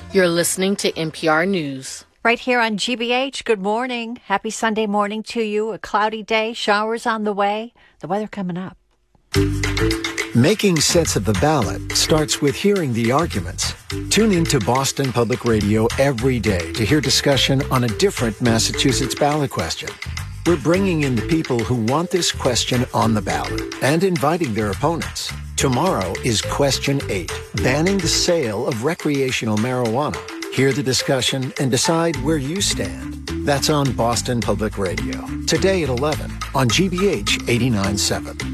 You're listening to NPR News. Right here on GBH, good morning. Happy Sunday morning to you. A cloudy day, showers on the way, the weather coming up. Making sense of the ballot starts with hearing the arguments. Tune in to Boston Public Radio every day to hear discussion on a different Massachusetts ballot question. We're bringing in the people who want this question on the ballot and inviting their opponents. Tomorrow is Question 8, banning the sale of recreational marijuana. Hear the discussion and decide where you stand. That's on Boston Public Radio. Today at 11 on GBH 89.7.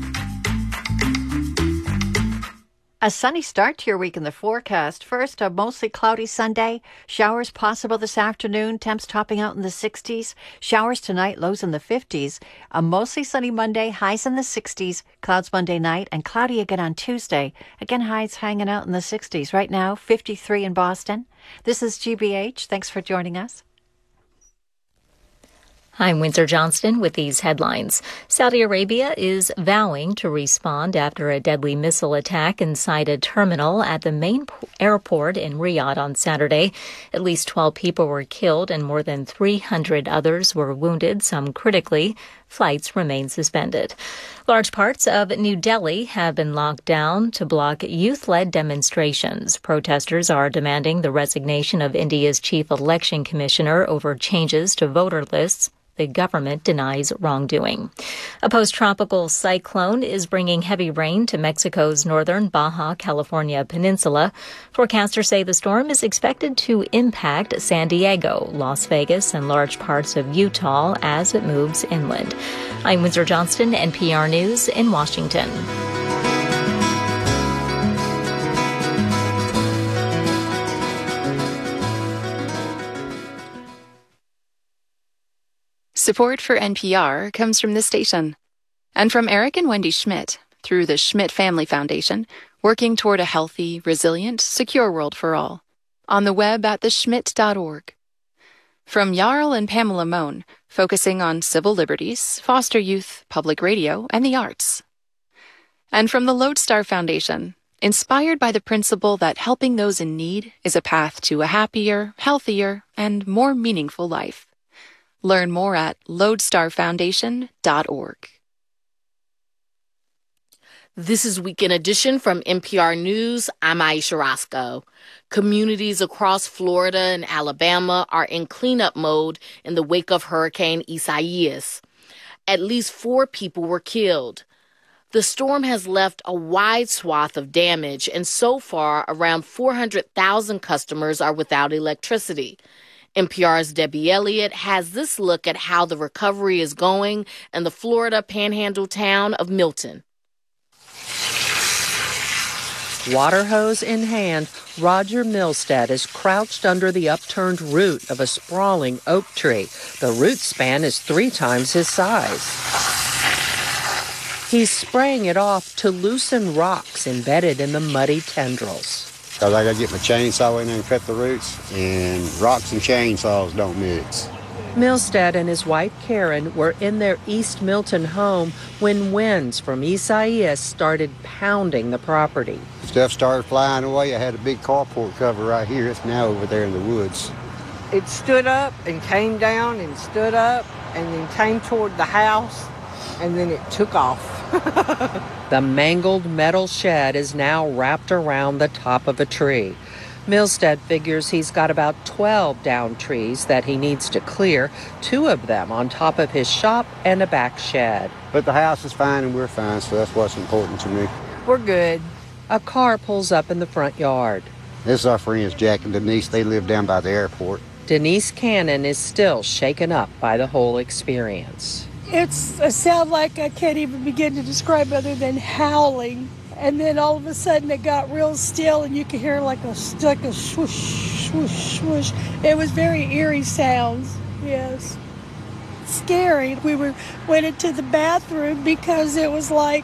A sunny start to your week in the forecast. First, a mostly cloudy Sunday. Showers possible this afternoon. Temps topping out in the 60s. Showers tonight, lows in the 50s. A mostly sunny Monday, highs in the 60s. Clouds Monday night and cloudy again on Tuesday. Again, highs hanging out in the 60s. Right now, 53 in Boston. This is GBH. Thanks for joining us. I'm Windsor Johnston with these headlines. Saudi Arabia is vowing to respond after a deadly missile attack inside a terminal at the main airport in Riyadh on Saturday. At least 12 people were killed and more than 300 others were wounded, some critically. Flights remain suspended. Large parts of New Delhi have been locked down to block youth-led demonstrations. Protesters are demanding the resignation of India's chief election commissioner over changes to voter lists. The government denies wrongdoing. A post-tropical cyclone is bringing heavy rain to Mexico's northern Baja California peninsula. Forecasters say the storm is expected to impact San Diego, Las Vegas, and large parts of Utah as it moves inland. I'm Windsor Johnston, NPR News in Washington. Support for NPR comes from this station and from Eric and Wendy Schmidt through the Schmidt Family Foundation, working toward a healthy, resilient, secure world for all. On the web at theschmidt.org. From Jarl and Pamela Mohn, focusing on civil liberties, foster youth, public radio, and the arts. And from the Lodestar Foundation, inspired by the principle that helping those in need is a path to a happier, healthier, and more meaningful life. Learn more at lodestarfoundation.org. This is Weekend Edition from NPR News. I'm Aisha Roscoe. Communities across Florida and Alabama are in cleanup mode in the wake of Hurricane Isaias. At least 4 people were killed. The storm has left a wide swath of damage, and so far, around 400,000 customers are without electricity. NPR's Debbie Elliott has this look at how the recovery is going in the Florida panhandle town of Milton. Water hose in hand, Roger Milstead is crouched under the upturned root of a sprawling oak tree. The root span is 3 times his size. He's spraying it off to loosen rocks embedded in the muddy tendrils. Because I got to get my chainsaw in there and cut the roots, and rocks and chainsaws don't mix. Milstead and his wife Karen were in their East Milton home when winds from Isaias started pounding the property. Stuff started flying away. I had a big carport cover right here. It's now over there in the woods. It stood up and came down and stood up and then came toward the house, and then it took off. The mangled metal shed is now wrapped around the top of a tree. Milstead figures he's got about 12 downed trees that he needs to clear, 2 of them on top of his shop and a back shed. But the house is fine and we're fine, so that's what's important to me. We're good. A car pulls up in the front yard. This is our friends, Jack and Denise. They live down by the airport. Denise Cannon is still shaken up by the whole experience. It's a sound like I can't even begin to describe other than howling. And then all of a sudden it got real still and you could hear like a swoosh, swoosh, swoosh. It was very eerie sounds, yes. Scary. We went into the bathroom because it was like